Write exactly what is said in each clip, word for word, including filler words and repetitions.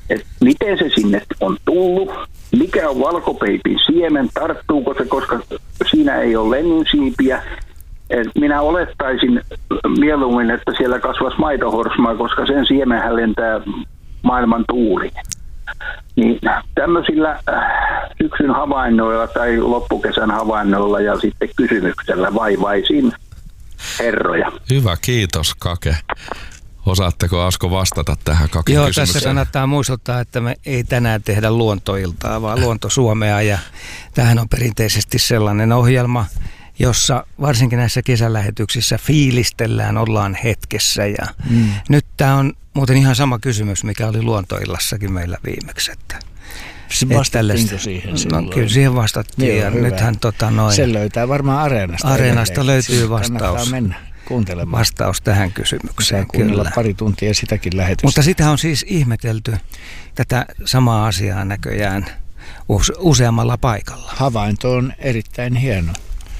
että miten se sinne on tullut, mikä on valkopeipin siemen, tarttuuko se, koska siinä ei ole lenninsiipiä. Et minä olettaisin mieluummin, että siellä kasvaisi maitohorsmaa, koska sen siemenhän lentää maailman tuuliin. Niin tämmöisillä syksyn havainnoilla tai loppukesän havainnoilla ja sitten kysymyksellä vaivaisin herroja. Hyvä, kiitos Kake. Osaatteko Asko vastata tähän Kaken Joo, kysymykseen? tässä kannattaa muistuttaa, että me ei tänään tehdä luontoiltaa, vaan Luonto Suomea. Ja tämähän on perinteisesti sellainen ohjelma, jossa varsinkin näissä kesälähetyksissä fiilistellään, ollaan hetkessä. Ja mm. nyt tämä on muuten ihan sama kysymys, mikä oli Luontoillassakin meillä viimeksi. Että, vastattiinko siihen silloin? No, kyllä siihen vastattiin. Joo, ja hyvä. nythän tota noin... Se löytää varmaan Areenasta. Areenasta löytyy Sinne vastaus. kannattaa mennä kuuntelemaan. Vastaus tähän kysymykseen. Kuunnella pari tuntia sitäkin lähetystä. Mutta sitä on siis ihmetelty tätä samaa asiaa näköjään useammalla paikalla. Havainto on erittäin hieno.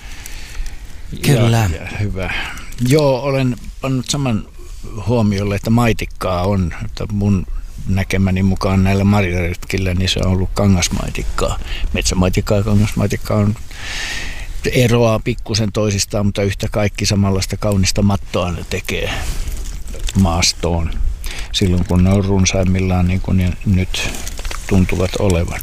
Kyllä. Ja, ja hyvä. Joo, olen pannut saman huomiolle, että maitikkaa on. Että mun näkemäni mukaan näillä marjaretkillä niin se on ollut kangasmaitikkaa. Metsämaitikkaa ja kangasmaitikkaa on eroaa pikkusen toisistaan, mutta yhtä kaikki samanlaista kaunista mattoa ne tekee maastoon silloin, kun ne on runsaimmillaan niin kuin ne nyt tuntuvat olevan.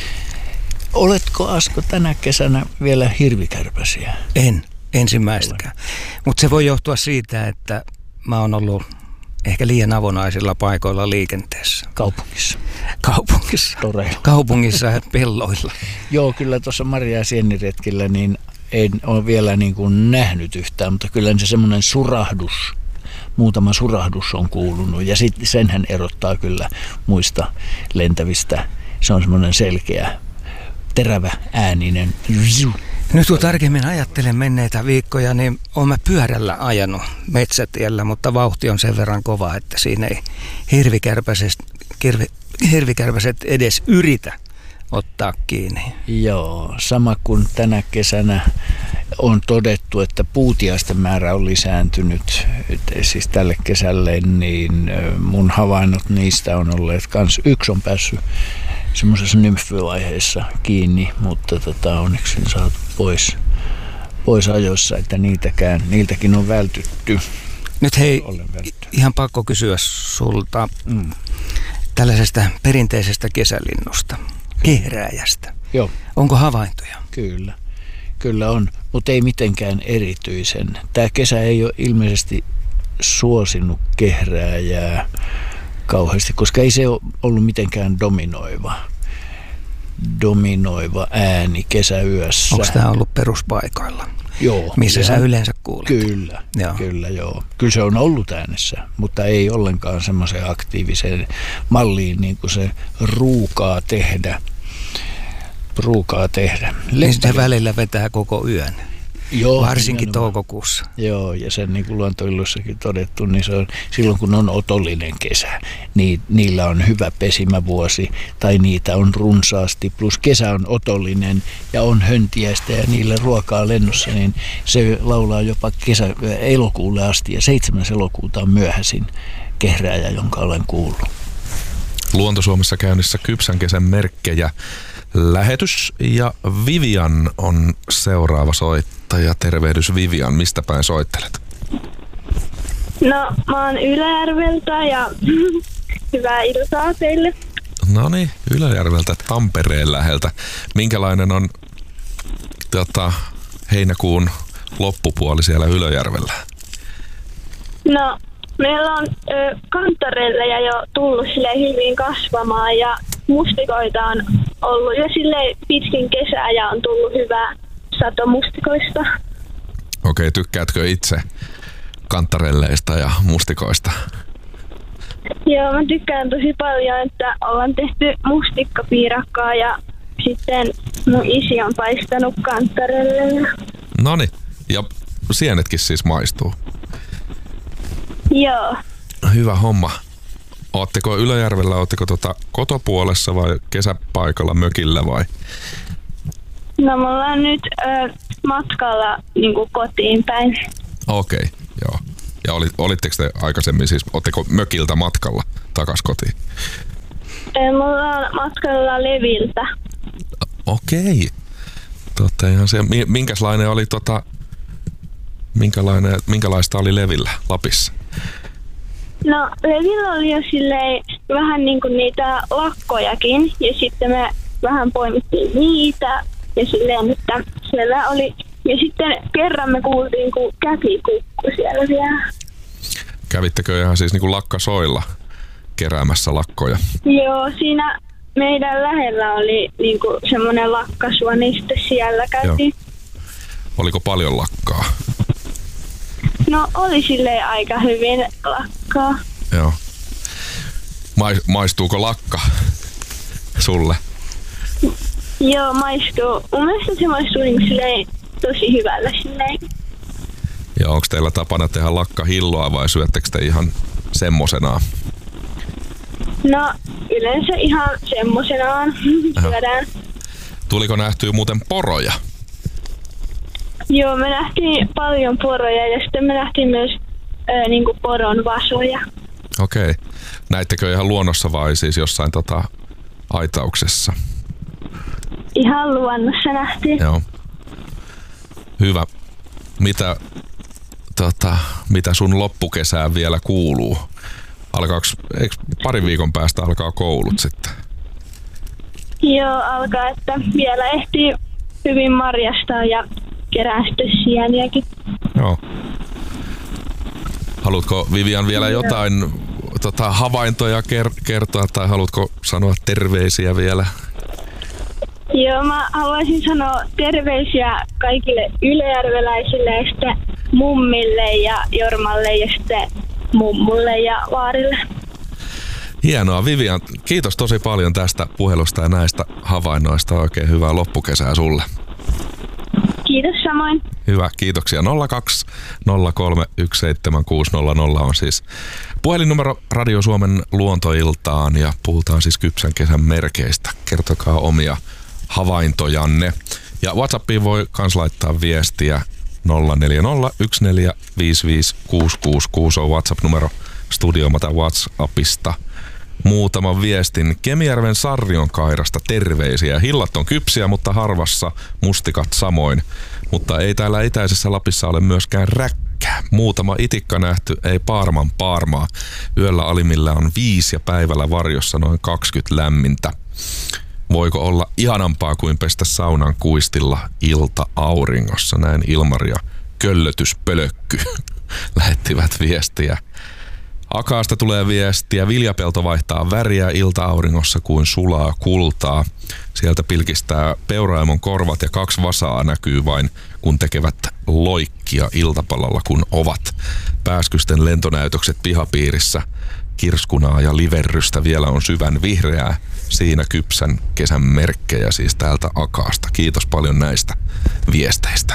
Oletko, Asko, tänä kesänä vielä hirvikärpäsiä? En, ensimmäistäkään. Mutta se voi johtua siitä, että mä oon ollut ehkä liian avonaisilla paikoilla liikenteessä. Kaupungissa? Kaupungissa. Toreilla. Kaupungissa ja pelloilla. Joo, kyllä tuossa Marja- ja Sieniretkillä niin en ole vielä niin kuin nähnyt yhtään, mutta kyllä se semmoinen surahdus, muutama surahdus on kuulunut. Ja sit senhän erottaa kyllä muista lentävistä. Se on semmoinen selkeä, terävä ääninen. Nyt kun tarkemmin ajattelen menneitä viikkoja, niin olen mä pyörällä ajanut metsätiellä, mutta vauhti on sen verran kova, että siinä ei hirvikärpäset, kirvi, hirvikärpäset edes yritä ottaa kiinni. Joo, sama kuin tänä kesänä on todettu, että puutiaisten määrä on lisääntynyt, siis tälle kesälle, niin mun havainnot niistä on olleet kans. Yksi on päässyt semmoisessa nymfyvaiheessa kiinni, mutta tota, onneksi on saatu pois, pois ajoissa, että niitäkään, niiltäkin on vältytty. Nyt hei, ihan pakko kysyä sulta mm. tällaisesta perinteisestä kesälinnusta, kehrääjästä. Joo. Onko havaintoja? Kyllä, kyllä on, mutta ei mitenkään erityisen. Tämä kesä ei ole ilmeisesti suosinut kehrääjää kauheasti, koska ei se ole ollut mitenkään dominoiva, dominoiva ääni kesäyössä. Onko tämä ollut peruspaikoilla? Joo. Missä ja, sä yleensä kuulet? Kyllä, joo. kyllä joo. Kyllä se on ollut äänessä, mutta ei ollenkaan semmoiseen aktiiviseen malliin, niin kuin se ruukaa tehdä. Ruukaa tehdä. Niin se välillä vetää koko yön. Joo, varsinkin nimenomaan toukokuussa. Joo, ja sen niin kuin Luontoillussakin todettu, niin se on silloin kun on otollinen kesä, niin niillä on hyvä pesimävuosi tai niitä on runsaasti, plus kesä on otollinen ja on höntiäistä ja niillä ruokaa lennossa, niin se laulaa jopa kesä, elokuulle asti ja seitsemäs elokuuta on myöhäisin kehrääjä, jonka olen kuullut. Luonto Suomessa käynnissä kypsän kesän merkkejä lähetys ja Vivian on seuraava soittaja. Tervehdys Vivian, mistä päin soittelet? No, mä oon Ylöjärveltä ja hyvää iltaa teille. No niin, Ylöjärveltä Tampereen läheltä. Minkälainen on tota, heinäkuun loppupuoli siellä Ylöjärvellä? No, meillä on ö, kantareille ja jo tullut silleen hyvin kasvamaan ja mustikoita on ollut jo silleen pitkin kesää ja on tullut hyvää sato mustikoista. Okei, tykkäätkö itse kantarelleista ja mustikoista? Joo, mä tykkään tosi paljon, että ollaan tehty mustikkapiirakkaa ja sitten mun isi on paistanut kantarelle. Noniin, ja sienetkin siis maistuu. Joo. Hyvä homma. Ootteko Ylöjärvellä, ootteko tota kotopuolessa vai kesäpaikalla mökillä vai? No me ollaan nyt ö, matkalla niin kuin kotiin päin. Okei, okay, joo. Ja oli, olitteko te aikaisemmin siis, ootteko mökiltä matkalla takas kotiin? Me ollaan matkalla Leviltä. Okei. Totta, ihan se. Minkälainen oli tota, minkälainen, minkälaista oli Levillä Lapissa? No Levillä oli jo silleen vähän niin kuin niitä lakkojakin ja sitten me vähän poimittiin niitä ja silleen, että siellä oli. Ja sitten kerran me kuultiin, kun käki kukku siellä vielä. Kävittekö ihan siis niin kuin lakkasoilla keräämässä lakkoja? Joo, siinä meidän lähellä oli niin kuin semmoinen lakkasua, niin sitten siellä käytiin. Joo. Oliko paljon lakkaa? No oli silleen aika hyvin lakkaa. Joo. Mais, maistuuko lakka sulle? Joo, maistuu. Mun mielestä se maistuu niin silleen tosi hyvällä silleen. Ja onko teillä tapana tehdä lakkahilloa vai syöttekö te ihan semmosenaan? No yleensä ihan semmosenaan syödään. Tuliko nähtyä muuten poroja? Joo, me nähtiin paljon poroja ja sitten me nähtiin myös ö, niinku poron vasoja. Okei. Okay. Näittekö ihan luonnossa vai siis jossain tota aitauksessa? Ihan luonnossa nähtiin. Joo. Hyvä. Mitä, tota, mitä sun loppukesään vielä kuuluu? Alkaaks, eikö parin viikon päästä alkaa koulut sitten? Joo, alkaa, että vielä ehtii hyvin marjastaa ja kerää sitten sieniäkin. Joo. Haluatko Vivian vielä jotain tota, havaintoja ker- kertoa tai haluatko sanoa terveisiä vielä? Joo, mä haluaisin sanoa terveisiä kaikille ylejärveläisille ja sitten mummille ja Jormalle ja sitten mummulle ja vaarille. Hienoa. Vivian, kiitos tosi paljon tästä puhelusta ja näistä havainnoista. Oikein hyvää loppukesää sulle. Kiitos samoin. Hyvä, kiitoksia. nolla kaksi nolla kolme yksi seitsemän kuusi nolla nolla on siis puhelinnumero Radio Suomen luontoiltaan ja puhutaan siis kypsän kesän merkeistä. Kertokaa omia havaintojanne. Ja WhatsAppiin voi kans laittaa viestiä nolla neljä nolla yksi neljä viisi viisi kuusi kuusi kuusi on WhatsApp-numero studioomata WhatsAppista. Muutaman viestin. Kemijärven Sarrion kairasta terveisiä. Hillat on kypsiä, mutta harvassa mustikat samoin. Mutta ei täällä itäisessä Lapissa ole myöskään räkkää. Muutama itikka nähty, ei paarman paarmaa. Yöllä alimmilla on viisi ja päivällä varjossa noin kaksikymmentä lämmintä. Voiko olla ihanampaa kuin pestä saunan kuistilla ilta-auringossa? Näin Ilmari ja Köllötyspölökky lähettivät viestiä. Akaasta tulee viestiä. Viljapelto vaihtaa väriä ilta-auringossa kuin sulaa kultaa. Sieltä pilkistää peuraimon korvat ja kaksi vasaa näkyy vain, kun tekevät loikkia iltapalalla, kun ovat. Pääskysten lentonäytökset pihapiirissä. Kirskunaa ja liverrystä vielä on syvän vihreää. Siinä kypsän kesän merkkejä siis täältä Akaasta. Kiitos paljon näistä viesteistä.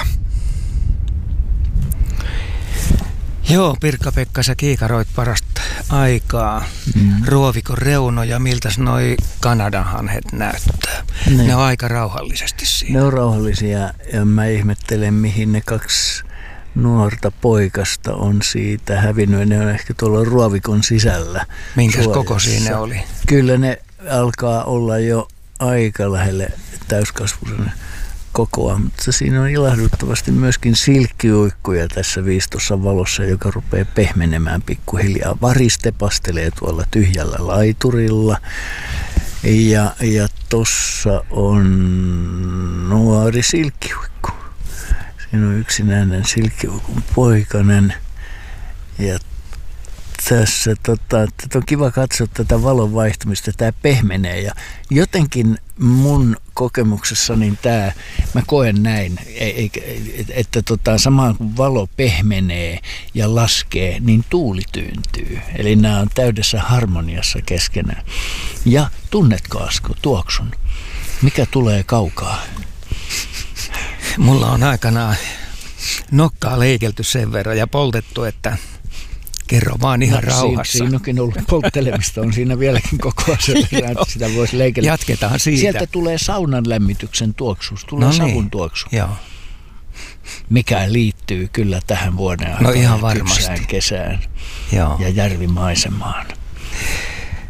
Joo, Pirkka-Pekka, sä kiikaroit parasta aikaa. Mm. Ruovikon reunoja, miltäs noi Kanadan hanhet näyttää? Ne, ne on aika rauhallisesti siinä. Ne on rauhallisia ja mä ihmettelen, mihin ne kaksi nuorta poikasta on siitä hävinnyt. Ne on ehkä tuolla ruovikon sisällä. Minkäs suojassa. kokoisia ne oli? Kyllä ne alkaa olla jo aika lähelle täyskasvuisen kokoa, mutta siinä on ilahduttavasti myöskin silkkiuikkuja tässä viistossa valossa, joka rupeaa pehmenemään pikkuhiljaa. Variste pastelee tuolla tyhjällä laiturilla ja, ja tossa on nuori silkkiuikku. Siinä on yksinäinen silkkiuikun poikanen ja tässä tota, on kiva katsoa tätä valon vaihtumista, tämä pehmenee ja jotenkin mun kokemuksessa niin tämä, mä koen näin, että, että tota, samaan kun valo pehmenee ja laskee, niin tuuli tyyntyy. Eli nämä on täydessä harmoniassa keskenään. Ja tunnetko Asko tuoksun? Mikä tulee kaukaa? Mulla on aikanaan nokkaa leikelty sen verran ja poltettu, että kerro vaan ihan no, rauhassa. Siinä onkin ollut polttelemista, on siinä vieläkin koko ajan, että sitä voisi leikellä. Jatketaan siitä. Sieltä tulee saunan lämmityksen tuoksuus, tulee no savun niin. tuoksu. Joo. Mikä liittyy kyllä tähän vuoden aikaan no ihan varmasti. Kypsään kesään Joo. ja järvimaisemaan.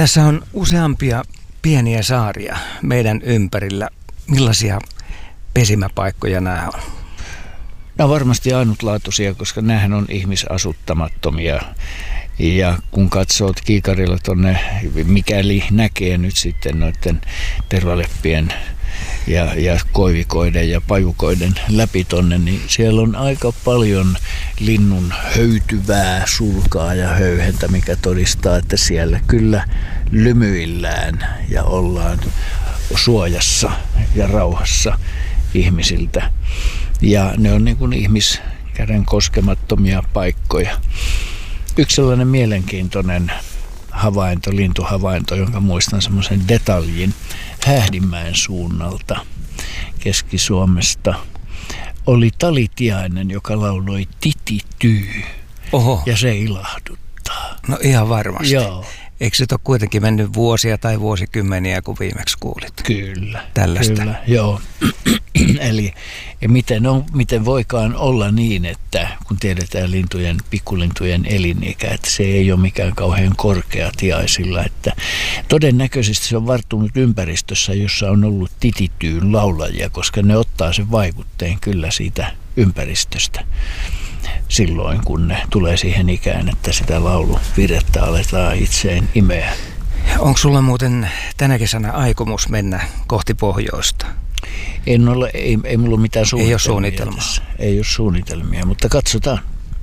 Tässä on useampia pieniä saaria meidän ympärillä. Millaisia pesimäpaikkoja nämä on? Nämä on varmasti ainutlaatuisia, koska nämähän on ihmisasuttamattomia. Ja kun katsoo kiikarilla tuonne, mikäli näkee nyt sitten noiden tervaleppien ja, ja koivikoiden ja pajukoiden läpi tonne, niin siellä on aika paljon linnun höytyvää sulkaa ja höyhentä, mikä todistaa, että siellä kyllä lymyillään ja ollaan suojassa ja rauhassa ihmisiltä. Ja ne on niin kuin ihmiskäden koskemattomia paikkoja. Yksi sellainen mielenkiintoinen havainto, lintuhavainto, jonka muistan semmoisen detaljin Hähdinmäen suunnalta Keski-Suomesta, oli talitiainen, joka lauloi titityy. Oho. Ja se ilahduttaa. No ihan varmasti. Joo. Eikö se ole kuitenkin mennyt vuosia tai vuosikymmeniä, kun viimeksi kuulit? Kyllä. Tällaista. Kyllä, joo. Eli ja miten, on, miten voikaan olla niin, että kun tiedetään lintujen, pikkulintujen elinikä, että se ei ole mikään kauhean korkea tiaisilla, että todennäköisesti se on varttunut ympäristössä, jossa on ollut titityyn laulajia, koska ne ottaa sen vaikutteen kyllä siitä ympäristöstä silloin, kun ne tulee siihen ikään, että sitä lauluvirettä aletaan itseen imeä. Onko sulla muuten tänä kesänä aikomus mennä kohti pohjoista? En ole, ei, ei mulla ole mitään suunnitelmia. Ei ole suunnitelmaa. Tässä. Ei ole suunnitelmia, mutta katsotaan.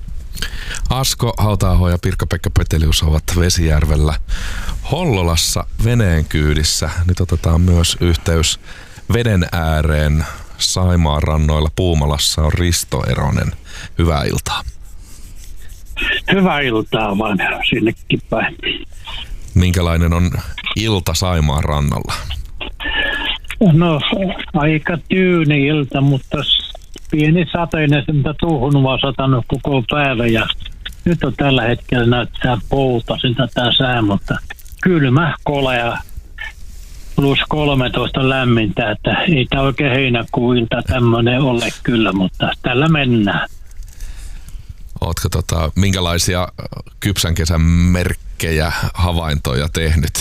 Asko Hauta-aho ja Pirkka-Pekka Petelius ovat Vesijärvellä Hollolassa veneen kyydissä. Nyt otetaan myös yhteys veden ääreen. Saimaan rannoilla Puumalassa on Risto Eronen. Hyvää iltaa. Hyvää iltaa vaan sinnekin päin. Minkälainen on ilta Saimaan rannalla? No aika tyyni ilta, mutta pieni sateinen, mutta tuhunut on satanut koko päivä ja nyt on tällä hetkellä näyttää poutasilta tämä sää, mutta kylmä, kolea, plus kolmetoista lämmintä, että ei tämä oikein heinäkuun ilta tämmöinen ole kyllä, mutta tällä mennään. Ootko tota, minkälaisia kypsän kesän merkkejä, havaintoja tehnyt?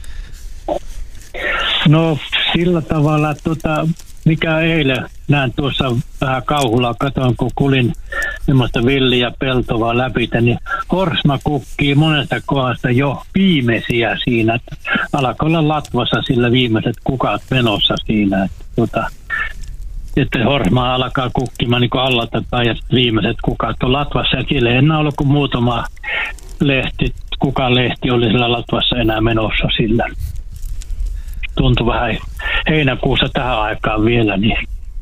No sillä tavalla, että tota, mikä eilen näin tuossa vähän kauhulla, katoin kun kulin semmoista villiä peltovaa läpi, niin horsma kukkii monesta kohdasta jo viimeisiä siinä, että alkoi olla latvassa sillä viimeiset kukat menossa siinä, että tota, sitten horsma alkaa kukkimaan niin kuin allattapäin ja viimeiset kukat on latvassa ja siellä ei enää ollut kuin muutama lehti, kukaan lehti oli sillä latvassa enää menossa sillä. Tuntui vähän heinäkuussa tähän aikaan vielä. Niin.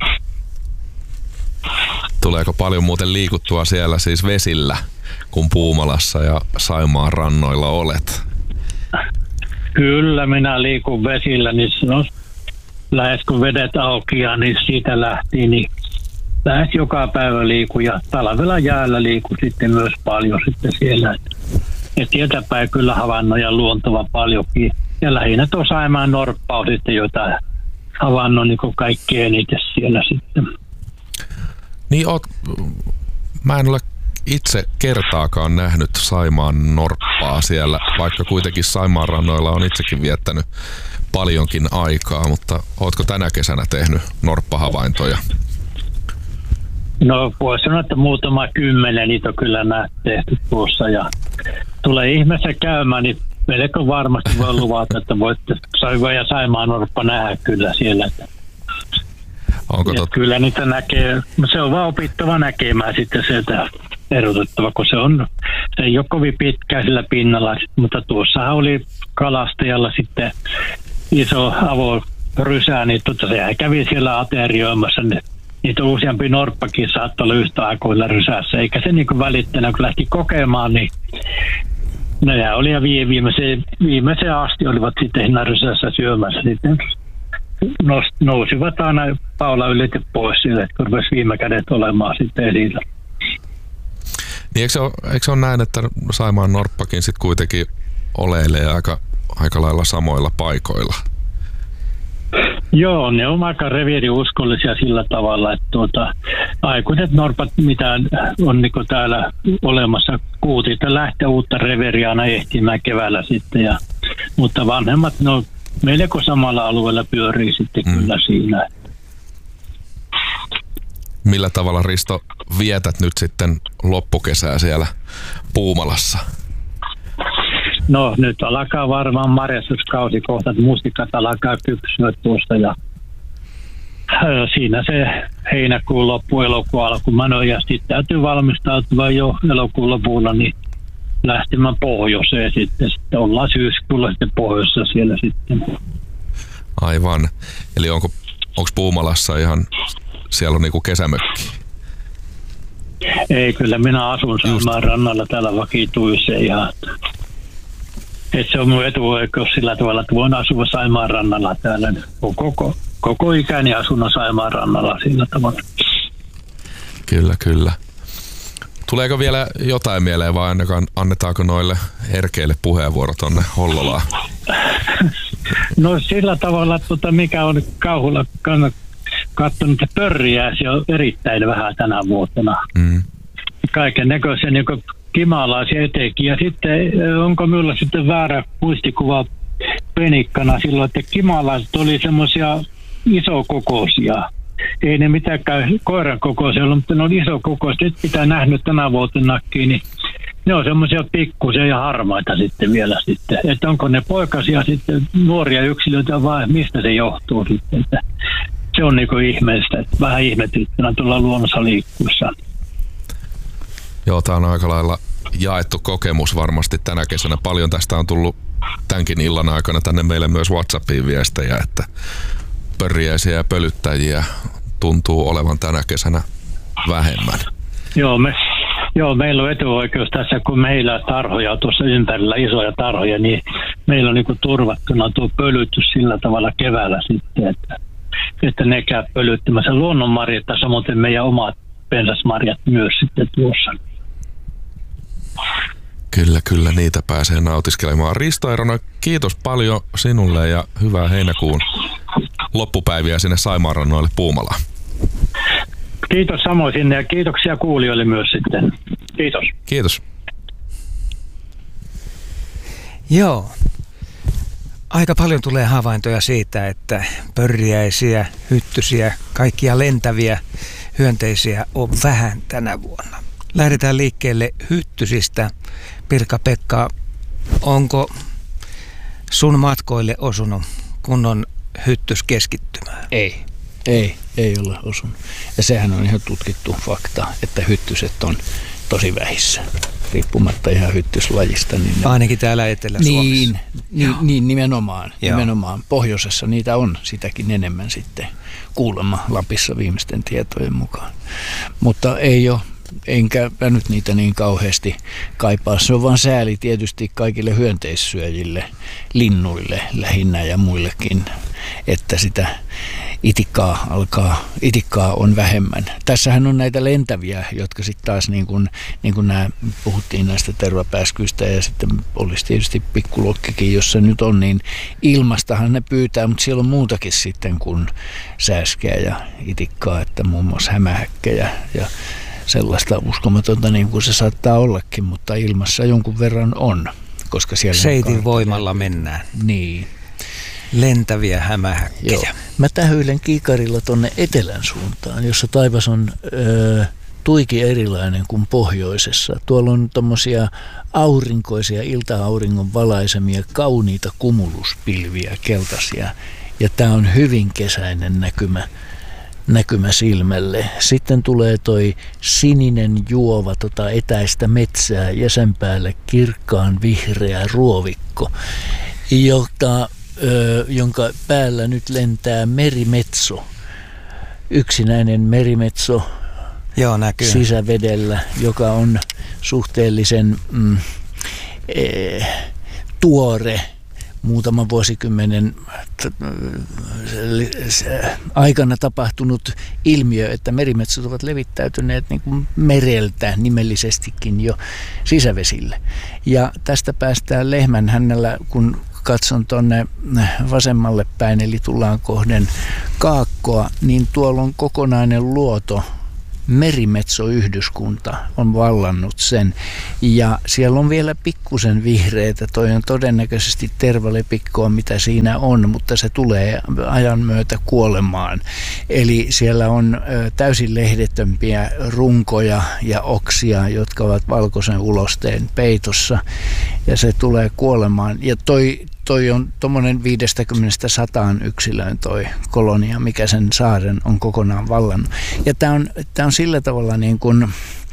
Tuleeko paljon muuten liikuttua siellä siis vesillä, kun Puumalassa ja Saimaan rannoilla olet? Kyllä, minä liikun vesillä, niin no, lähes kun vedet aukeaa, niin siitä lähti, niin lähes joka päivä liikun ja talvella jäällä liikun sitten myös paljon sitten siellä. Ja tietäpäin kyllä havainnoja luontava paljonkin. Ja lähinnä tuo Saimaan norppa on sitten jotain havainnon niin kaikki eniten siellä sitten. Niin oot, mä en ole itse kertaakaan nähnyt Saimaan norppaa siellä, vaikka kuitenkin Saimaan rannoilla on itsekin viettänyt paljonkin aikaa, mutta ootko tänä kesänä tehnyt norppahavaintoja? No voisi sanoa, että muutama kymmenen niitä on kyllä nähty tehty tuossa ja tulee ihmeessä käymään, niin melko varmasti voi luvata, että voitte Saimaa ja Saimaan norppa nähdä kyllä siellä. Onko tot... Kyllä niitä näkee, se on vaan opittava näkemään sitten sieltä erotettava, kun se on, se ei ole kovin pitkä sillä pinnalla, mutta tuossahan oli kalastajalla sitten iso avorysä, niin tota, sehän kävi siellä aterioimassa, niin niitä useampi norppakin saattoi olla yhtä aikoilla rysässä, eikä se niin kuin välittänyt, kun lähti kokemaan, niin no ja oli ja viimeiseen, viimeiseen asti olivat sitten siinä rysässä syömässä sitten. Nousivat aina Paula ylite pois sille, kun rupesi viime kädet olemaan sitten esillä. Niin eikö se ole, eikö se ole näin, että Saimaan norppakin sitten kuitenkin oleilee aika, aika lailla samoilla paikoilla? Joo, ne on aika reviiriuskollisia sillä tavalla, että tuota, aikuiset norpat, mitä on niin täällä olemassa kuutit, lähtee uutta reviiriä aina ehtimään keväällä sitten ja Mutta vanhemmat, no melko samalla alueella pyörii sitten mm. kyllä siinä. Millä tavalla, Risto, vietät nyt sitten loppukesää siellä Puumalassa? No nyt alkaa varmaan marjastuskausi kohta, että mustikat alkaa kypsyä tuosta ja siinä se heinäkuun loppu, elokuun alku. Mä no, ja sitten täytyy valmistautua jo elokuun lopulla niin lähtemään pohjoiseen sitten. Sitten ollaan syyskuulla sitten pohjoisessa siellä sitten. Aivan. Eli onko onko Puumalassa ihan, siellä on niinku kesämökki? Ei, kyllä minä asun Saimaan rannalla täällä vakituissa ihan. Että se on mun etuoikeus sillä tavalla, että voin asua Saimaan rannalla täällä. Koko, koko ikäni asunut Saimaan rannalla sillä tavalla. Kyllä, kyllä. Tuleeko vielä jotain mieleen vai ainakaan annetaanko noille erkeille puheenvuoro tonne Hollolaan? No sillä tavalla, että mikä on Kauhulla katsonut, että pörriäisiä on erittäin vähän tänä vuotena. Mm. Kaiken näköisiä niin kimalaisia etenkin. Ja sitten onko minulla sitten väärä muistikuva penikkana silloin, että kimalaiset oli semmoisia isokokoisia. Ei ne mitenkään koiran kokoisia ollut, mutta ne oli isokokoisia. Nyt pitää nähnyt tänä vuotenakin, niin ne on semmoisia pikkuisia ja harmaita sitten vielä sitten. Että onko ne poikasia sitten nuoria yksilöitä vai mistä se johtuu sitten. Että se on niinku ihmeellistä, että vähän ihmetyttynä tuolla luonnossa liikkuessa. Joo, tämä on aika lailla jaettu kokemus varmasti tänä kesänä. Paljon tästä on tullut tämänkin illan aikana tänne meille myös WhatsAppiin viestejä, että pörriäisiä ja pölyttäjiä tuntuu olevan tänä kesänä vähemmän. Joo, me, joo, meillä on etuoikeus tässä, kun meillä tarhoja on tuossa ympärillä, isoja tarhoja, niin meillä on niinku turvattuna tuo pölytys sillä tavalla keväällä sitten, että, että ne käy pölyttämässä luonnonmarjat ja samoin meidän omat pensasmarjat myös sitten tuossa. Kyllä, kyllä, niitä pääsee nautiskelemaan. Risto Eeronen, kiitos paljon sinulle ja hyvää heinäkuun loppupäiviä sinne Saimaanrannoille Puumalaan. Kiitos samoin sinne ja kiitoksia kuulijoille myös sitten. Kiitos. Kiitos. Joo. Aika paljon tulee havaintoja siitä, että pörriäisiä, hyttysiä, kaikkia lentäviä hyönteisiä on vähän tänä vuonna. Lähdetään liikkeelle hyttysistä. Pirkka-Pekka, onko sun matkoille osunut kunnon hyttyskeskittymää? Ei, ei, ei ole osunut. Ja sehän on ihan tutkittu fakta, että hyttyset on tosi vähissä, riippumatta ihan hyttyslajista. Niin ne... Ainakin täällä Etelä-Suomessa. Niin, niin, niin nimenomaan, nimenomaan. Pohjoisessa niitä on sitäkin enemmän sitten kuulemma Lapissa viimeisten tietojen mukaan. Mutta ei ole. Enkä nyt niitä niin kauheasti kaipaa. Se on vaan sääli tietysti kaikille hyönteissyöjille, linnuille lähinnä ja muillekin, että sitä itikkaa alkaa, itikkaa on vähemmän. Tässähän on näitä lentäviä, jotka sitten taas niin kuin, niin kuin nämä, puhuttiin näistä tervapääskyistä ja sitten olisi tietysti pikkulokkikin, jossa nyt on, niin ilmastahan ne pyytää, mutta siellä on muutakin sitten kuin sääskeä ja itikkaa, että muun muassa hämähäkkejä ja sellaista uskomatonta niin kuin se saattaa ollakin, mutta ilmassa jonkun verran on, koska siellä Seitin on voimalla mennään. Niin. Lentäviä hämähäkkejä. Joo. Mä tähyilen kiikarilla tonne etelän suuntaan, jossa taivas on ö, tuiki erilainen kuin pohjoisessa. Tuolla on tommosia aurinkoisia, ilta-auringon valaisemia, kauniita kumuluspilviä, keltaisia. Ja tää on hyvin kesäinen näkymä. näkymä silmälle. Sitten tulee toi sininen juova tota etäistä metsää ja sen päälle kirkkaan vihreä ruovikko, jota, ö, jonka päällä nyt lentää merimetso. Yksinäinen merimetso. Joo, näkyy. Sisävedellä, joka on suhteellisen mm, e, tuore. Muutaman vuosikymmenen aikana tapahtunut ilmiö, että merimetsot ovat levittäytyneet niin kuin mereltä nimellisestikin jo sisävesille. Ja tästä päästään Lehmänhännällä, kun katson tuonne vasemmalle päin, eli tullaan kohden Kaakkoa, niin tuolla on kokonainen luoto merimetsoyhdyskunta on vallannut sen. Ja siellä on vielä pikkusen vihreitä. Toi on todennäköisesti tervalepikkoa, mitä siinä on, mutta se tulee ajan myötä kuolemaan. Eli siellä on täysin lehdettömpiä runkoja ja oksia, jotka ovat valkoisen ulosteen peitossa. Ja se tulee kuolemaan. Ja toi Toi on tuommoinen viidestäkymmenestä sataan yksilöön toi kolonia, mikä sen saaren on kokonaan vallannut. Ja tämä on, tää on sillä tavalla niin kuin,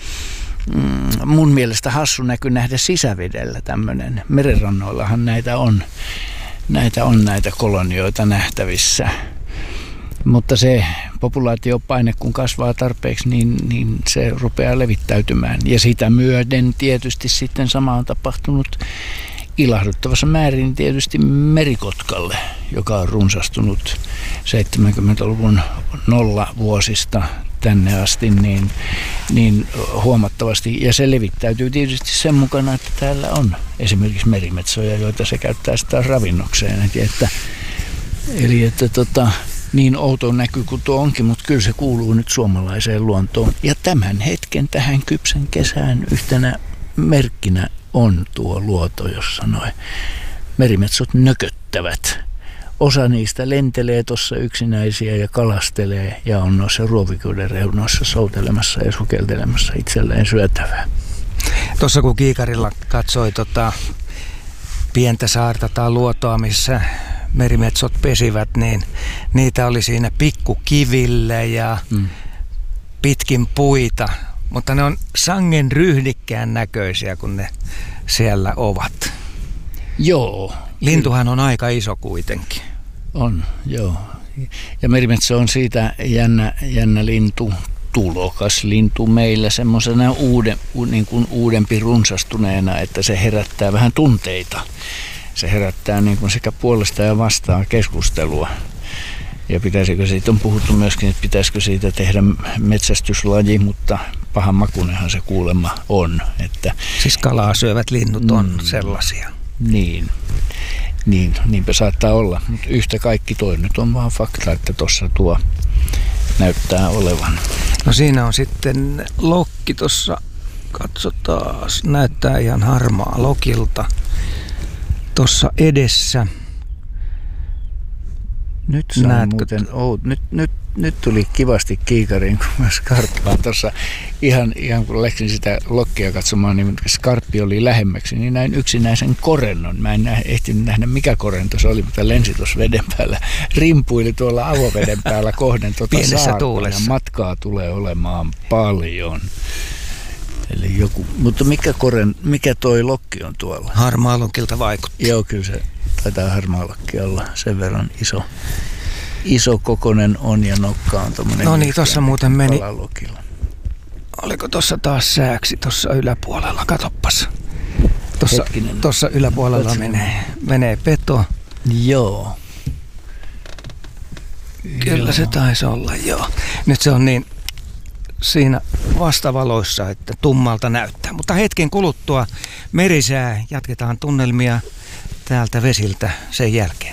mm, mun mielestä hassu näky nähdä sisävedellä tämmöinen. Merenrannoillahan näitä on, näitä on näitä kolonioita nähtävissä. Mutta se populaatiopaine, kun kasvaa tarpeeksi, niin, niin se rupeaa levittäytymään. Ja sitä myöden tietysti sitten sama on tapahtunut ilahduttavassa määrin tietysti merikotkalle, joka on runsastunut seitsemänkymmentäluvun nollavuosista tänne asti niin, niin huomattavasti. Ja se levittäytyy tietysti sen mukana, että täällä on esimerkiksi merimetsoja, joita se käyttää sitä ravinnokseen. Että, eli että tota, niin outo näky kuin tuo onkin, mutta kyllä se kuuluu nyt suomalaiseen luontoon. Ja tämän hetken tähän kypsän kesään yhtenä merkkinä on tuo luoto, jossa noin merimetsot nököttävät. Osa niistä lentelee tuossa yksinäisiä ja kalastelee ja on noissa ruovikoiden reunoissa soutelemassa ja sukeltelemassa itselleen syötävää. Tuossa kun kiikarilla katsoi tota pientä saarta tai luotoa, missä merimetsot pesivät, niin niitä oli siinä pikkukivillä ja mm. pitkin puita. Mutta ne on sangen ryhdikkään näköisiä, kun ne siellä ovat. Joo. Lintuhan on aika iso kuitenkin. On, joo. Ja merimetsä on siitä jännä, jännä lintu, tulokas lintu meillä semmoisena uuden, niin kuin uudempi runsastuneena, että se herättää vähän tunteita. Se herättää niin kuin sekä puolesta ja vastaan keskustelua. Ja pitäisikö siitä, on puhuttu myöskin, että pitäisikö siitä tehdä metsästyslaji, mutta pahan makunehan se kuulemma on. Että, siis kalaa syövät linnut on mm, sellaisia. Niin, niin, niinpä saattaa olla. Mutta yhtä kaikki toi nyt on vaan fakta, että tuossa tuo näyttää olevan. No siinä on sitten lokki tuossa, katsotaan, näyttää ihan harmaa lokilta tuossa edessä. Nyt, muuten, oh, nyt, nyt, nyt tuli kivasti kiikariin, kun mä skarppaan tuossa ihan, ihan kun läksin sitä lokkia katsomaan, niin skarppi oli lähemmäksi, niin näin yksinäisen korennon. Mä en näe, ehtinyt nähdä mikä korento se oli, mutta lensi tuossa veden päällä. Rimpuili tuolla avoveden päällä kohden tuota saarta ja matkaa tulee olemaan paljon. Eli joku, mutta mikä, koren, mikä toi lokki on tuolla? Harmaa lokilta vaikutti. Joo, kyllä se taitaa harmaa lokki olla sen verran iso. Iso kokonen on ja nokka on tommonen. No niin, tossa muuten meni. Kalalokilla. Oliko tossa taas sääksi tuossa yläpuolella? Katoppas. Tossa, tossa yläpuolella menee, menee peto. Joo. Kyllä joo. Se taisi olla, joo. Nyt se on niin siinä vastavaloissa, että tummalta näyttää. Mutta hetken kuluttua merisää, jatketaan tunnelmia täältä vesiltä sen jälkeen.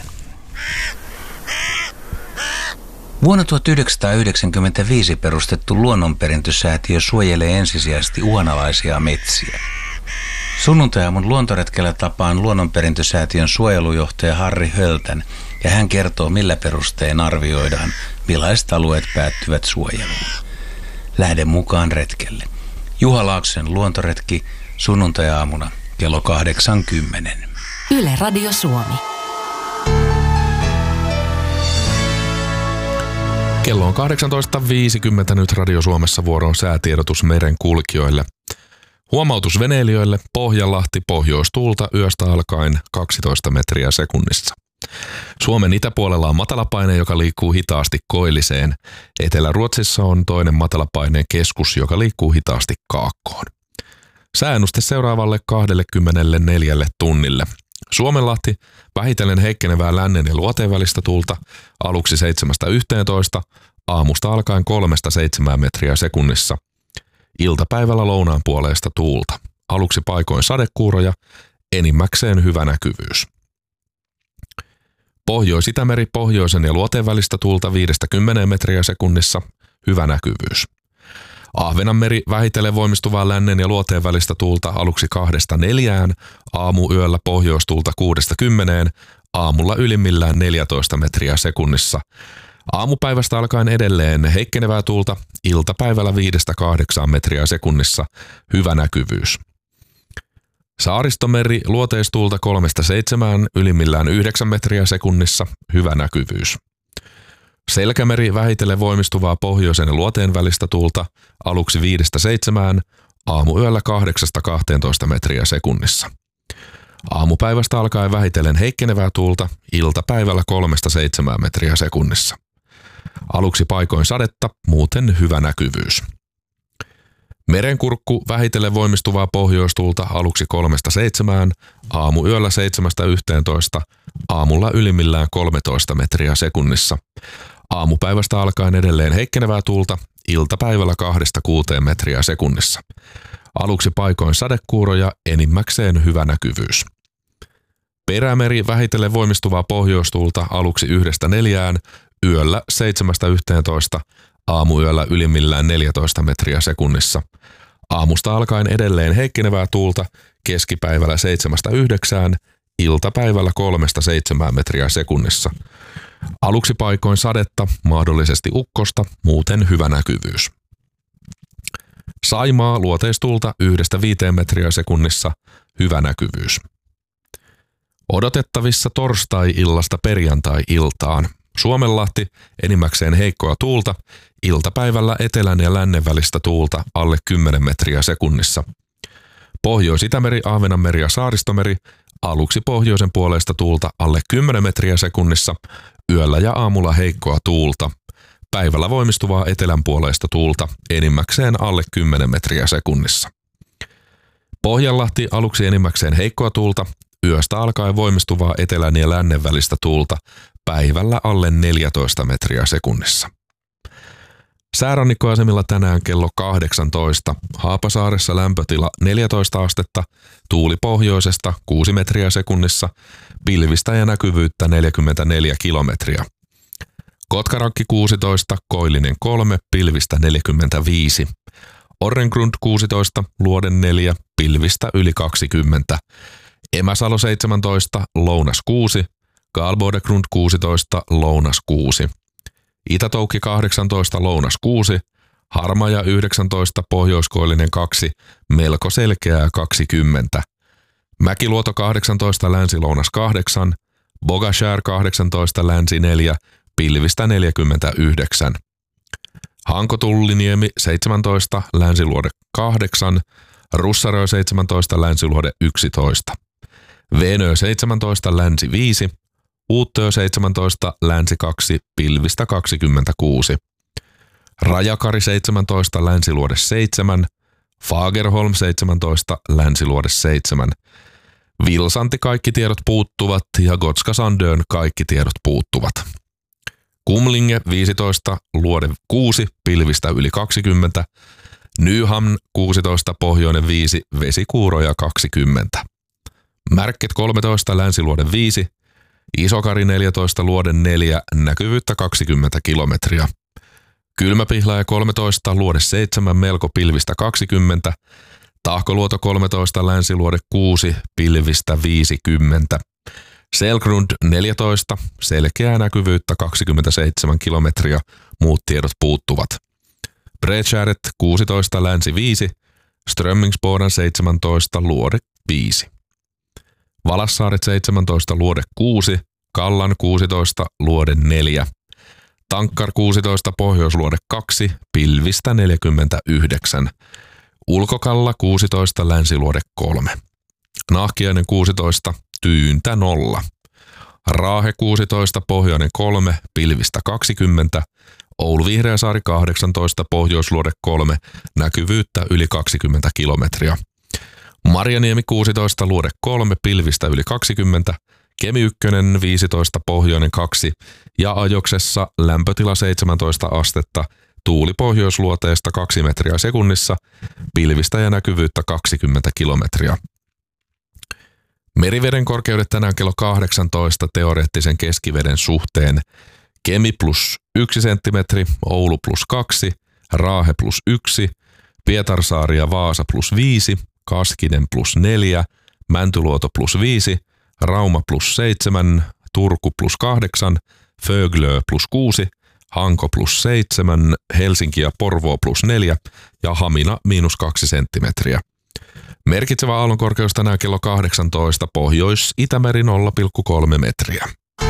Vuonna tuhatyhdeksänsataayhdeksänkymmentäviisi perustettu luonnonperintösäätiö suojelee ensisijaisesti uhanalaisia metsiä. Sunnuntai-aamun luontoretkellä tapaan luonnonperintösäätiön suojelujohtaja Harri Höltän ja hän kertoo, millä perustein arvioidaan, millaiset alueet päättyvät suojeluun. Lähde mukaan retkelle. Juha Laaksosen luontoretki sunnuntai-aamuna kello kahdeksankymmentä. Yle Radio Suomi. Kello on kahdeksantoista viisikymmentä nyt Radio Suomessa vuoron säätiedotus meren kulkijoille. Huomautus veneilijöille, Pohjanlahti pohjoistuulta yöstä alkaen kaksitoista metriä sekunnissa. Suomen itäpuolella on matalapaine, joka liikkuu hitaasti koilliseen. Etelä-Ruotsissa on toinen matalapaineen keskus, joka liikkuu hitaasti kaakkoon. Sääennuste seuraavalle kaksikymmentäneljä tunnille. Suomenlahti vähitellen heikkenevää lännen ja luoteen välistä tuulta aluksi seitsemästä yhteentoista, aamusta alkaen kolmesta seitsemään metriä sekunnissa. Iltapäivällä lounaan puoleista tuulta. Aluksi paikoin sadekuuroja, enimmäkseen hyvä näkyvyys. Pohjois-Itämeri pohjoisen ja luoteen välistä tuulta viidestä kymmeneen metriä sekunnissa, hyvä näkyvyys. Ahvenanmeri vähitellen voimistuvaa lännen ja luoteen välistä tuulta aluksi kahdesta neljään, aamuyöllä pohjoistuulta kuudesta kymmeneen, aamulla ylimmillään neljätoista metriä sekunnissa. Aamupäivästä alkaen edelleen heikkenevää tuulta, iltapäivällä viidestä kahdeksaan metriä sekunnissa, hyvä näkyvyys. Saaristomeri luoteistuulta kolmesta seitsemään, ylimmillään yhdeksän metriä sekunnissa, hyvä näkyvyys. Selkämeri vähitellen voimistuvaa pohjoisen ja luoteen välistä tuulta, aluksi viidestä seitsemään, aamuyöllä kahdeksasta kahteentoista metriä sekunnissa. Aamupäivästä alkaen vähitellen heikkenevää tuulta, iltapäivällä kolmesta seitsemään metriä sekunnissa. Aluksi paikoin sadetta, muuten hyvä näkyvyys. Merenkurkku vähitellen voimistuvaa pohjoistuulta aluksi kolmesta seitsemään, aamuyöllä seitsemästä yhteentoista, aamulla ylimmillään kolmetoista metriä sekunnissa. Aamupäivästä alkaen edelleen heikkenevää tuulta, iltapäivällä kahdesta kuuteen metriä sekunnissa. Aluksi paikoin sadekuuroja, enimmäkseen hyvä näkyvyys. Perämeri vähitellen voimistuvaa pohjoistuulta aluksi yhdestä neljään, yöllä seitsemästä yhteentoista, aamuyöllä ylimmillään neljätoista metriä sekunnissa. Aamusta alkaen edelleen heikkenevää tuulta, keskipäivällä seitsemästä yhdeksään, iltapäivällä kolmesta seitsemään metriä sekunnissa. Aluksi paikoin sadetta, mahdollisesti ukkosta, muuten hyvä näkyvyys. Saimaa luoteistuulta yhdestä viiteen metriä sekunnissa, hyvä näkyvyys. Odotettavissa torstai-illasta perjantai-iltaan. Suomenlahti enimmäkseen heikkoa tuulta, iltapäivällä etelän ja lännen välistä tuulta alle kymmenen metriä sekunnissa. Pohjois-Itämeri, Ahvenanmeri ja Saaristomeri aluksi pohjoisen puoleista tuulta alle kymmenen metriä sekunnissa, yöllä ja aamulla heikkoa tuulta. Päivällä voimistuvaa etelän puoleista tuulta enimmäkseen alle kymmenen metriä sekunnissa. Pohjanlahti aluksi enimmäkseen heikkoa tuulta, yöstä alkaen voimistuvaa etelän ja lännen välistä tuulta, päivällä alle neljätoista metriä sekunnissa. Säärannikkoasemilla tänään kello kahdeksantoista. Haapasaaressa lämpötila neljätoista astetta, tuuli pohjoisesta kuusi metriä sekunnissa, pilvistä ja näkyvyyttä neljäkymmentäneljä kilometriä. Kotkarankki kuusitoista, Koillinen kolme, pilvistä neljäkymmentäviisi. Orrengrund kuusitoista, Luoden neljä, pilvistä yli kaksikymmentä. Emäsalo seitsemäntoista, Lounas kuusi, Galbodegrund kuusitoista, Lounas kuusi. Itätoukki kahdeksantoista, Lounas kuusi, Harmaja yhdeksäntoista, Pohjoiskoillinen kaksi, melko selkeää kaksikymmentä. Mäkiluoto kahdeksantoista, Länsi-Lounas kahdeksan, Bogashär kahdeksantoista, Länsi neljä, pilvistä neljäkymmentäyhdeksän. Hanko-Tulliniemi seitsemäntoista, Länsiluode kahdeksan, Russarö seitsemäntoista, Länsiluode yksitoista. Venö seitsemäntoista, Länsi viisi, Uuttöö seitsemäntoista, Länsi kaksi, pilvistä kaksikymmentäkuusi. Rajakari seitsemäntoista, Länsiluode seitsemän, Fagerholm seitsemäntoista, Länsiluode seitsemän. Vilsanti kaikki tiedot puuttuvat ja Gotska Sandön kaikki tiedot puuttuvat. Kumlinge viisitoista, Luode kuusi, pilvistä yli kaksikymmentä. Nyhamn kuusitoista, Pohjoinen viisi, vesikuuroja kaksikymmentä. Märket kolmetoista, Länsiluode viisi, Isokari neljätoista, Luode neljä, näkyvyyttä kaksikymmentä kilometriä. Kylmäpihlaja kolmetoista, Luode seitsemän, melko pilvistä kaksikymmentä. Tahkoluoto kolmetoista, Länsiluode kuusi, pilvistä viisikymmentä. Selgrund neljätoista, selkeää näkyvyyttä kaksikymmentäseitsemän kilometriä, muut tiedot puuttuvat. Bredskäret kuusitoista, Länsi viisi, Strömmingsboden seitsemäntoista, Luode viisi. Valassaaret seitsemäntoista, Luode kuusi, Kallan kuusitoista, Luode neljä. Tankkar kuusitoista, Pohjoisluode kaksi, pilvistä neljäkymmentäyhdeksän. Ulkokalla kuusitoista, Länsiluode kolme. Nahkiainen kuusitoista, Tyyntä nolla. Raahe kuusitoista, Pohjoinen kolme, pilvistä kaksikymmentä. Oulu Vihreäsaari kahdeksantoista, Pohjoisluode kolme, näkyvyyttä yli kaksikymmentä kilometriä. Marjaniemi kuusitoista, Luode kolme, pilvistä yli kaksikymmentä. Kemi yksi viisitoista, Pohjoinen kaksi ja Ajoksessa lämpötila seitsemäntoista astetta, tuuli pohjoisluoteesta kaksi metriä sekunnissa, pilvistä ja näkyvyyttä kaksikymmentä kilometriä. Meriveden korkeudet tänään kello kahdeksantoista teoreettisen keskiveden suhteen. Kemi plus yksi senttimetri, Oulu plus kaksi, Raahe plus yksi, Pietarsaari ja Vaasa plus viisi, Kaskinen plus neljä, Mäntyluoto plus viisi, Rauma plus seitsemän, Turku plus kahdeksan, Föglö plus kuusi, Hanko plus seitsemän, Helsinki ja Porvoo plus neljä ja Hamina miinus kaksi senttimetriä. Merkitsevä aallonkorkeus tänään kello kahdeksantoista, Pohjois-Itämeri nolla pilkku kolme metriä.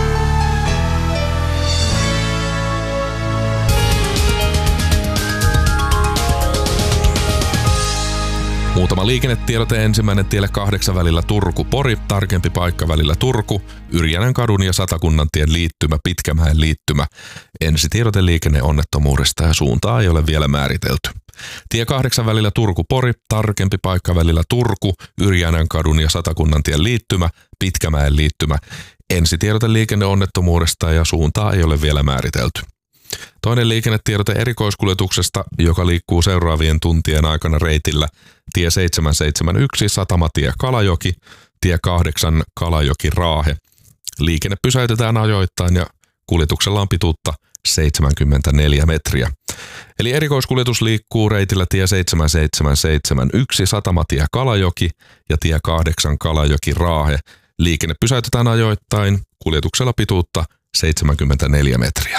Muutama liikennetiedote. Ensimmäinen tielle kahdeksan välillä Turku-Pori, tarkempi paikka välillä Turku, Yrjänän kadun ja Satakunnantien liittymä, Pitkämäen liittymä. Ensitiedote liikenneonnettomuudesta ja suuntaa ei ole vielä määritelty. Tie kahdeksan välillä Turku-Pori, tarkempi paikka välillä Turku, Yrjänän kadun ja Satakunnantien liittymä, Pitkämäen liittymä. Ensitiedote liikenneonnettomuudesta ja suuntaa ei ole vielä määritelty. Toinen liikennetiedote erikoiskuljetuksesta, joka liikkuu seuraavien tuntien aikana reitillä tie seitsemänsataaseitsemänkymmentäyksi Satamatie Kalajoki, tie kahdeksan Kalajoki Raahe. Liikenne pysäytetään ajoittain ja kuljetuksella on pituutta seitsemänkymmentäneljä metriä. Eli erikoiskuljetus liikkuu reitillä tie seitsemänsataaseitsemänkymmentäyksi Satamatie Kalajoki ja tie kahdeksan Kalajoki Raahe. Liikenne pysäytetään ajoittain, kuljetuksella pituutta seitsemänkymmentäneljä metriä.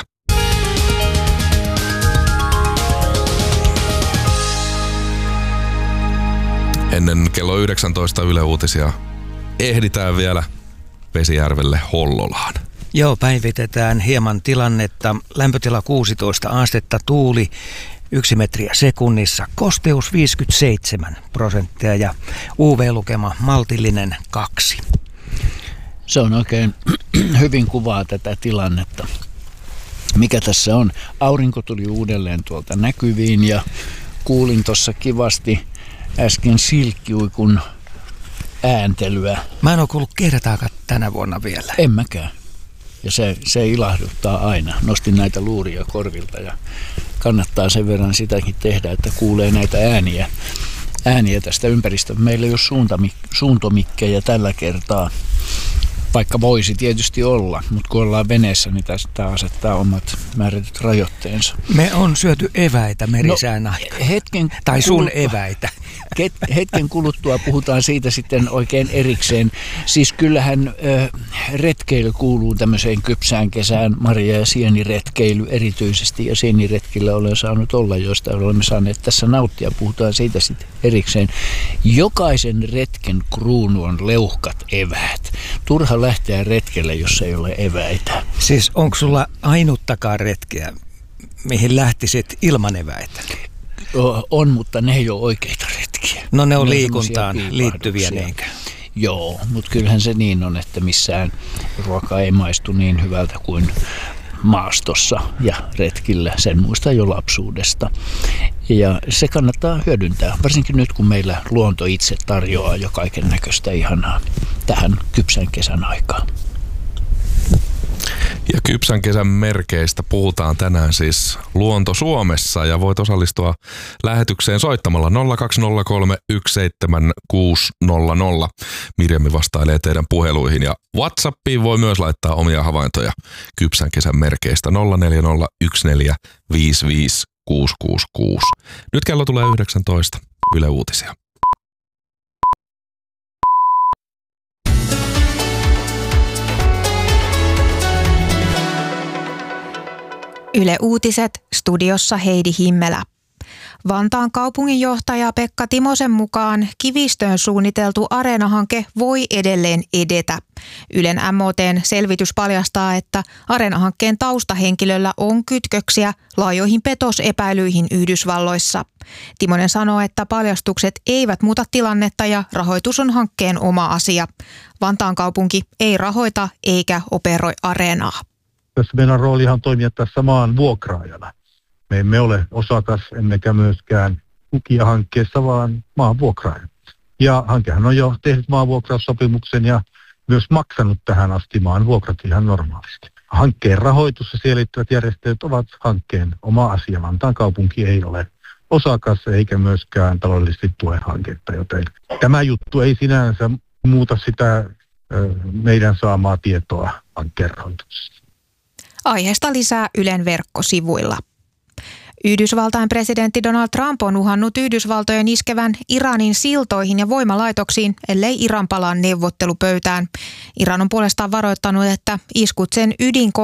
Ennen kello yhdeksäntoista Yle Uutisia ehditään vielä Vesijärvelle Hollolaan. Joo, päivitetään hieman tilannetta. Lämpötila kuusitoista astetta, tuuli yksi metriä sekunnissa, kosteus viisikymmentäseitsemän prosenttia ja U V-lukema maltillinen kaksi. Se on oikein hyvin kuvaa tätä tilannetta. Mikä tässä on? Aurinko tuli uudelleen tuolta näkyviin ja kuulin tuossa kivasti äsken silkkiuikun ääntelyä. Mä en ole kuullut kertaakaan tänä vuonna vielä. En mäkään. Ja se, se ilahduttaa aina. Nostin näitä luuria korvilta ja kannattaa sen verran sitäkin tehdä, että kuulee näitä ääniä, ääniä tästä ympäristöstä. Meillä ei ole suuntamik, suuntomikkejä tällä kertaa, vaikka voisi tietysti olla, mutta kun ollaan veneessä, niin tästä asettaa omat määrätyt rajoitteensa. Me on syöty eväitä merisään no, aikana. Hetken tai sun kuluttua, eväitä. Hetken kuluttua puhutaan siitä sitten oikein erikseen. Siis kyllähän ö, retkeily kuuluu tämmöiseen kypsään kesään, marja- ja sieniretkeily erityisesti. Ja sieniretkillä olen saanut olla, joista olemme saaneet tässä nauttia. Puhutaan siitä sitten erikseen. Jokaisen retken kruunu on leuhkat eväät. Turha lähteä retkelle, jos ei ole eväitä. Siis onko sulla ainuttakaan retkeä, mihin lähtisit ilman eväitä? On, mutta ne ei ole oikeita retkiä. No ne on, ne on liikuntaan liittyviä niinkö? Joo, mutta kyllähän se niin on, että missään ruoka ei maistu niin hyvältä kuin maastossa ja retkillä. Sen muistaa jo lapsuudesta. Ja se kannattaa hyödyntää, varsinkin nyt kun meillä luonto itse tarjoaa jo kaiken näköistä ihanaa tähän kypsän kesän aikaan. Ja kypsän kesän merkeistä puhutaan tänään siis Luonto Suomessa ja voit osallistua lähetykseen soittamalla nolla kaksi nolla kolme yksi seitsemän kuusi nolla nolla. Mirjami vastailee teidän puheluihin ja WhatsAppiin voi myös laittaa omia havaintoja kypsän kesän merkeistä nolla neljä nolla yksi neljä viisi viisi kuusi kuusi kuusi. Nyt kello tulee yhdeksäntoista. Yle Uutisia. Yle Uutiset, studiossa Heidi Himmelä. Vantaan kaupunginjohtaja Pekka Timosen mukaan Kivistöön suunniteltu Areena-hanke voi edelleen edetä. Ylen M O T:n selvitys paljastaa, että Areena-hankkeen taustahenkilöllä on kytköksiä laajoihin petosepäilyihin Yhdysvalloissa. Timonen sanoo, että paljastukset eivät muuta tilannetta ja rahoitus on hankkeen oma asia. Vantaan kaupunki ei rahoita eikä operoi Areenaa. Tässä meidän roolihan on toimia tässä maan vuokraajana. Me emme ole osakas, emmekä myöskään tukija hankkeessa, vaan maan vuokraaja. Ja hankehan on jo tehnyt maanvuokraussopimuksen ja myös maksanut tähän asti maan vuokrat ihan normaalisti. Hankkeen rahoitus ja siihen liittyvät järjestelyt ovat hankkeen oma asia. Vantaan kaupunki ei ole osakas eikä myöskään taloudellisesti tue hanketta, joten tämä juttu ei sinänsä muuta sitä meidän saamaa tietoa hankkeen rahoituksesta. Aiheesta lisää Ylen verkkosivuilla. Yhdysvaltain presidentti Donald Trump on uhannut Yhdysvaltojen iskevän Iranin siltoihin ja voimalaitoksiin, ellei Iran palaa neuvottelupöytään. Iran on puolestaan varoittanut, että iskut sen ydinko